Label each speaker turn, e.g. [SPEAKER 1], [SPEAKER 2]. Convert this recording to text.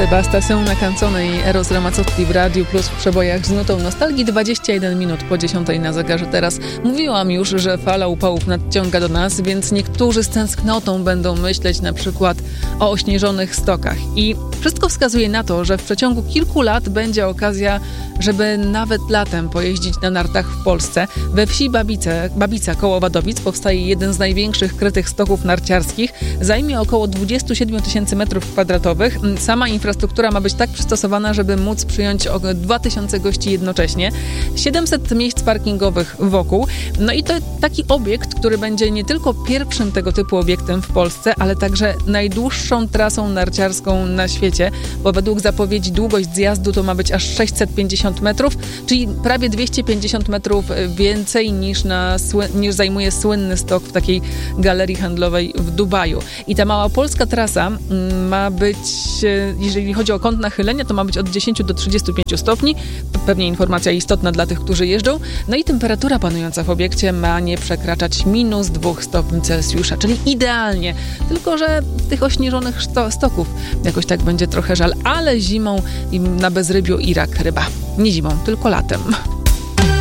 [SPEAKER 1] Sebastian na canzone i Eros Ramazzotti w Radiu Plus w przebojach z nutą nostalgii. 21 minut po 10 na zegarze teraz. Mówiłam już, że fala upałów nadciąga do nas, więc niektórzy z tęsknotą będą myśleć na przykład o ośnieżonych stokach. I wszystko wskazuje na to, że w przeciągu kilku lat będzie okazja, żeby nawet latem pojeździć na nartach w Polsce. We wsi Babica koło Wadowic powstaje jeden z największych krytych stoków narciarskich. Zajmie około 27 000 m2. Sama infrastruktura ma być tak przystosowana, żeby móc przyjąć 2000 gości jednocześnie. 700 miejsc parkingowych wokół. No i to taki obiekt, który będzie nie tylko pierwszym tego typu obiektem w Polsce, ale także najdłuższą trasą narciarską na świecie, bo według zapowiedzi długość zjazdu to ma być aż 650 metrów, czyli prawie 250 metrów więcej niż zajmuje słynny stok w takiej galerii handlowej w Dubaju. I ta mała polska trasa ma być, jeżeli chodzi o kąt nachylenia, to ma być od 10 do 35 stopni. To pewnie informacja istotna dla tych, którzy jeżdżą. No i temperatura panująca w obiekcie ma nie przekraczać -2 stopni Celsjusza, czyli idealnie. Tylko że tych ośnieżonych stoków jakoś tak będzie trochę żal, ale zimą na bezrybiu i rak ryba. Nie zimą, tylko latem.